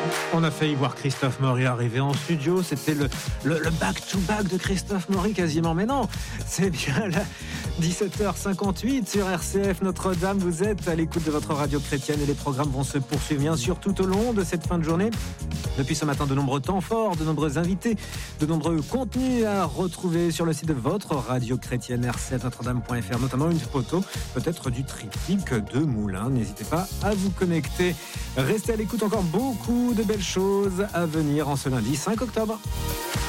On a failli voir Christophe Maury arriver en studio. C'était le back-to-back de Christophe Maury quasiment. Mais non, c'est bien la 17h58 sur RCF Notre-Dame. Vous êtes à l'écoute de votre radio chrétienne et les programmes vont se poursuivre bien sûr tout au long de cette fin de journée. Depuis ce matin, de nombreux temps forts, de nombreux invités, de nombreux contenus à retrouver sur le site de votre radio chrétienne rcfnotredame.fr, notamment une photo peut-être du triptyque de Moulins. N'hésitez pas à vous connecter. Restez à l'écoute, encore beaucoup de belles choses à venir en ce lundi 5 octobre.